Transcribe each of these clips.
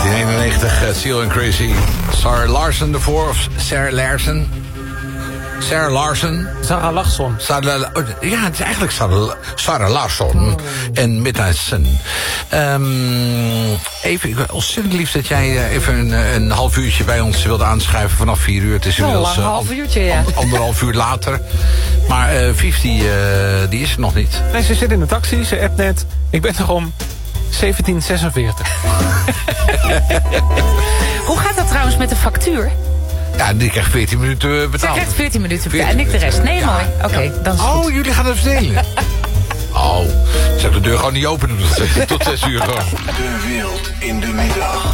1991, Seal and Crazy. Sarah Larsen ervoor, of Sarah Larsen. Sarah Larsen. Sarah Larsson. Ja, het is eigenlijk Sarah Larsson. En Midnight Sun. Even, ontzettend lief dat jij even een half uurtje bij ons wilde aanschuiven vanaf 4 uur. Het is inmiddels een half uurtje, ja. 1,5 uur later. Maar Vief, die is er nog niet. Nee, ze zit in de taxi, ze appt net. Ik ben er om 17:46. Hoe gaat dat trouwens met de factuur? Ja, die krijgt 14 minuten betaald. Ze krijgt 14 minuten betaald en ik de rest. Nee, mooi. Oké, dan is het goed. Jullie gaan het verdelen. Zet de deur gewoon niet open doen tot 6 uur gewoon. De wereld in de middag.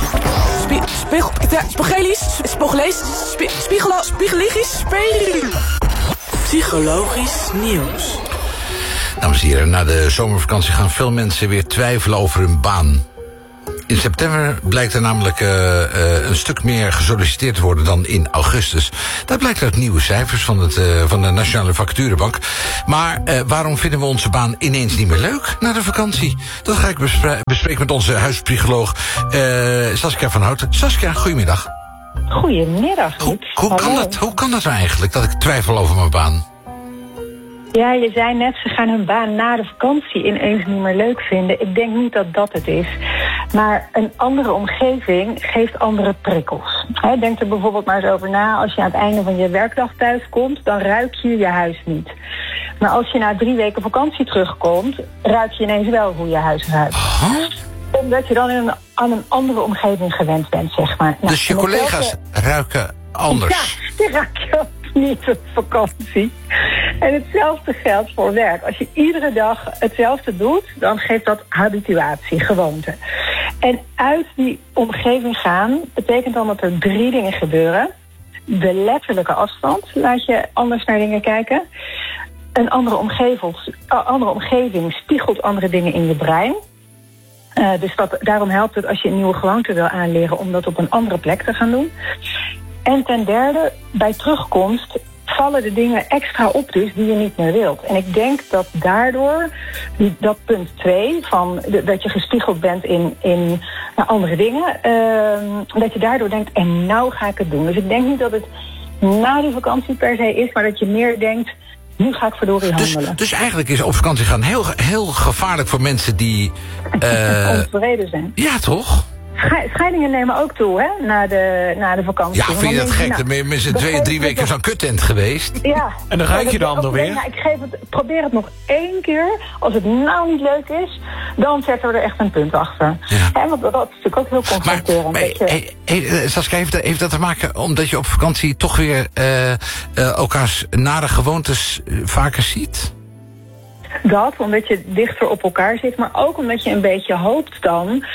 Psychologisch nieuws. Dames en heren, na de zomervakantie gaan veel mensen weer twijfelen over hun baan. In september blijkt er namelijk een stuk meer gesolliciteerd te worden dan in augustus. Dat blijkt uit nieuwe cijfers van de Nationale Vacaturebank. Maar waarom vinden we onze baan ineens niet meer leuk na de vakantie? Dat ga ik bespreken met onze huispsycholoog Saskia van Houten. Saskia, goedemiddag. Goedemiddag. Hoe kan dat nou eigenlijk, dat ik twijfel over mijn baan? Ja, je zei net, ze gaan hun baan na de vakantie ineens niet meer leuk vinden. Ik denk niet dat dat het is. Maar een andere omgeving geeft andere prikkels. Denk er bijvoorbeeld maar eens over na. Als je aan het einde van je werkdag thuis komt, dan ruik je je huis niet. Maar als je na 3 weken vakantie terugkomt, ruik je ineens wel hoe je huis ruikt. Omdat je dan aan een andere omgeving gewend bent, zeg maar. Nou, dus je collega's ruiken anders? Ja, die ruik je ook niet op vakantie. En hetzelfde geldt voor werk. Als je iedere dag hetzelfde doet, dan geeft dat habituatie, gewoonte. En uit die omgeving gaan betekent dan dat er 3 dingen gebeuren. De letterlijke afstand, laat je anders naar dingen kijken. Een andere omgeving spiegelt andere dingen in je brein. Dus daarom helpt het als je een nieuwe gewoonte wil aanleren om dat op een andere plek te gaan doen. En ten derde, bij terugkomst vallen de dingen extra op dus die je niet meer wilt. En ik denk dat daardoor, dat punt 2, van dat je gespiegeld bent in andere dingen, dat je daardoor denkt, en nou ga ik het doen. Dus ik denk niet dat het na die vakantie per se is, maar dat je meer denkt, nu ga ik verdorie handelen. Dus eigenlijk is op vakantie gaan heel gevaarlijk voor mensen die ontevreden zijn. Ja, toch? Scheidingen nemen ook toe, hè, na de vakantie. Ja, vind je dat gek? Dan ben je met 2, 3 weken zo'n kuttent geweest. Ja. En dan ruik je de ander weer. Nou, probeer het nog 1 keer. Als het nou niet leuk is, dan zetten we er echt een punt achter. Ja. Want dat is natuurlijk ook heel confronterend. Maar Saskia, heeft dat te maken omdat je op vakantie toch weer elkaars nare gewoontes vaker ziet? Dat, omdat je dichter op elkaar zit, maar ook omdat je een beetje hoopt dan,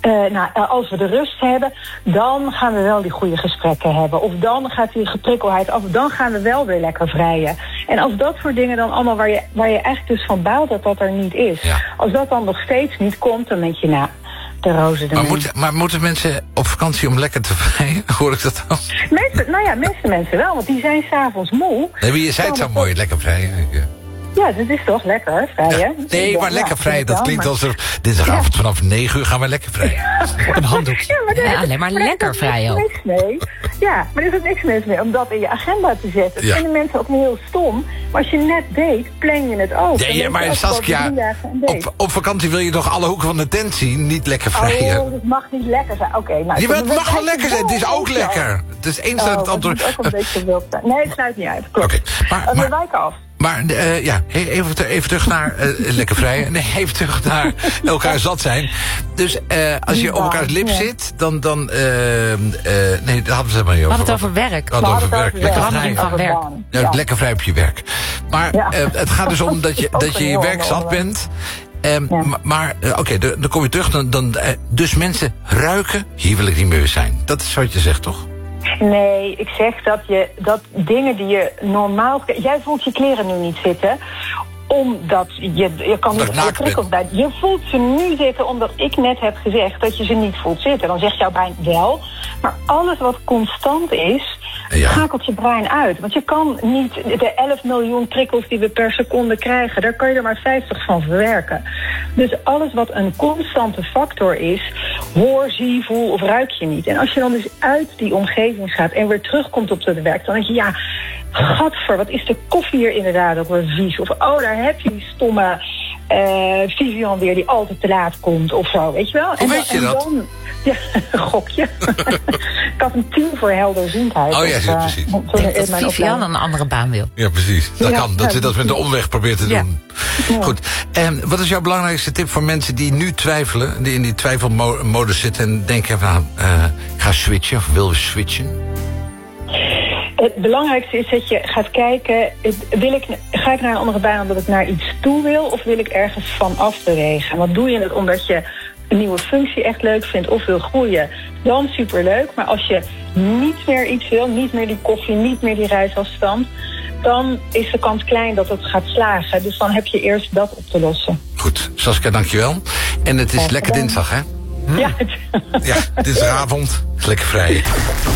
als we de rust hebben, dan gaan we wel die goede gesprekken hebben. Of dan gaat die geprikkelheid af, dan gaan we wel weer lekker vrijen. En als dat soort dingen dan allemaal waar je eigenlijk dus van baalt dat dat er niet is. Ja. Als dat dan nog steeds niet komt, dan denk je, de rozen ermee. Maar moeten mensen op vakantie om lekker te vrijen? Hoor ik dat dan? Mensen wel, want die zijn 's avonds moe. Nee, maar je zei het zo mooi, lekker vrijen. Ja, dat is toch lekker, vrijen? Ja. Nee, maar lekker vrijen, dat klinkt als dinsdagavond vanaf 9 uur gaan we lekker vrijen. Een handdoek. Ja, alleen maar lekker vrijen. Niks mee. Ja, maar er is ook niks mis mee om dat in je agenda te zetten. Dat vinden mensen ook niet heel stom. Maar als je net deed, plan je het ook. Nee, maar Saskia, op vakantie wil je toch alle hoeken van de tent zien? Niet lekker vrijen. Oh, dat mag niet lekker zijn. Oké, het mag wel lekker zijn, het is ook lekker. Het is eens dat het antwoord. Het ook een beetje wild zijn. Nee, het sluit niet uit. Klopt. Okay, we wijken af. Maar even terug naar lekker vrijen. Nee, even terug naar elkaar zat zijn. Dus als je op elkaars lip zit, dan nee, daar hadden we het maar niet over. We hadden het over werk. We hadden het over werk. Lekker vrijen van werk. Ja, lekker vrij op je werk. Maar het gaat dus om dat je werk zat bent. Maar oké, dan kom je terug. Dus mensen ruiken, hier wil ik niet meer zijn. Dat is wat je zegt, toch? Nee, ik zeg dat dingen die je normaal... Jij voelt je kleren nu niet zitten, omdat je kan niet geprikkeld bij. Je voelt ze nu zitten omdat ik net heb gezegd dat je ze niet voelt zitten. Dan zegt jouw brein wel. Maar alles wat constant is, schakelt je brein uit. Want je kan niet de 11 miljoen prikkels die we per seconde krijgen, daar kan je er maar 50 van verwerken. Dus alles wat een constante factor is, hoor, zie, voel of ruik je niet. En als je dan dus uit die omgeving gaat en weer terugkomt op het werk, dan denk je, ja, gadver, wat is de koffie hier inderdaad ook wel vies. Of, oh, daar heb je die stomme Vivian weer die altijd te laat komt of zo, weet je wel. Hoe weet je dat? Dan, ja, een gokje. Ik had een 10 voor helderziendheid. Oh ja, precies. Ik denk dat Vivian een andere baan wil. Ja, precies. Dat Ja, kan. Dat je dat met de omweg probeert te doen. Ja. Goed. Wat is jouw belangrijkste tip voor mensen die nu twijfelen, die in die twijfelmodus zitten en denken van, ik ga switchen of wil switchen? Het belangrijkste is dat je gaat kijken, ga ik naar een andere baan omdat ik naar iets toe wil, of wil ik ergens van afbewegen? Wat doe je het omdat je een nieuwe functie echt leuk vindt of wil groeien? Dan superleuk. Maar als je niet meer iets wil, niet meer die koffie, niet meer die reisafstand, dan is de kans klein dat het gaat slagen. Dus dan heb je eerst dat op te lossen. Goed. Saskia, dankjewel. En het is lekker dinsdag, hè? Ja. Ja, dinsdagavond. Is lekker vrij.